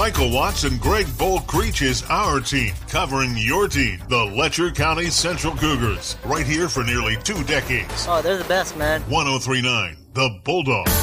Michael Watts and Greg Bull Creech is our team, covering your team, the Letcher County Central Cougars, right here for nearly 2 decades. Oh, they're the best, man. 1039, The Bulldog.